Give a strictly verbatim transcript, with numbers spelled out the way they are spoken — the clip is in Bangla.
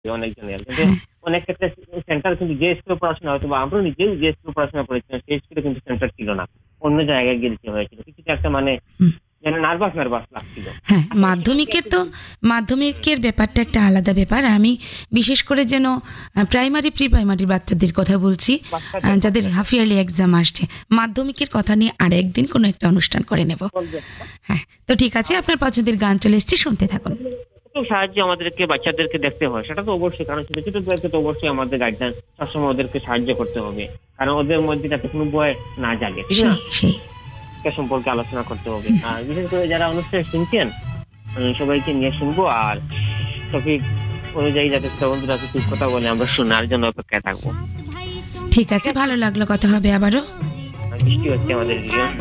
অনেকজনের কিন্তু হ্যাঁ। অনেক ক্ষেত্রে সেন্টার কিন্তু যে স্কুলে পড়াশোনা হয়তো বা আমরা নিজেও যে স্কুলে পড়াশোনা করেছিলাম সেই স্কুলে কিন্তু সেন্টার ছিল না, অন্য জায়গায় গিয়ে হয়েছিল কিছুটা একটা মানে হুম। যেন নার্ভাস নার্ভাস লাগছিল। হ্যাঁ, আসলে সেটা কি মাধ্যমিকের একটা তো জিনিস- মাধ্যমিকের ব্যাপারটা একটা আলাদা ব্যাপার। আর আমি বিশেষ করে যেন আ প্রাইমারি, প্রি প্রাইমারি বাচ্চাদের কথা বলছি, আ বাচ্চাদের যাদের বাচ্চাদের হাফ ইয়ারলি এক্সাম আসছে। মাধ্যমিকের কথা নিয়ে আরেকদিন কোনো একটা অনুষ্ঠান করে নেব। বলবেন না? হ্যাঁ, তো ঠিক আছে, আপনার পছন্দের গান চলে এসেছে, শুনতে থাকুন। একটু সাহায্য আমাদেরকে বাচ্চাদেরকে দেখতে হয়, সেটা তো অবশ্যই, কারণ ছোট ছোটদেরকে তো অবশ্যই আমাদের গার্জিয়ান সবসময় ওদেরকে সাহায্য করতে হবে, কারণ ওদের মধ্যে যাতে কোনো ভয় না জাগে, ঠিক না? সেই, সেই। শিক্ষা সম্পর্কে আলোচনা করতে হবে। আর বিশেষ করে যারা অনুষ্ঠানে শুনছেন উম, সবাইকে নিয়ে শুনবো, আর টপিক অনুযায়ী যাতে বন্ধুরা কিছু কথা বলে আমরা শোনার জন্য অপেক্ষায় থাকবো। ঠিক আছে, ভালো লাগলো, কথা হবে আবারও। বৃষ্টি হচ্ছে আমাদের দিকে।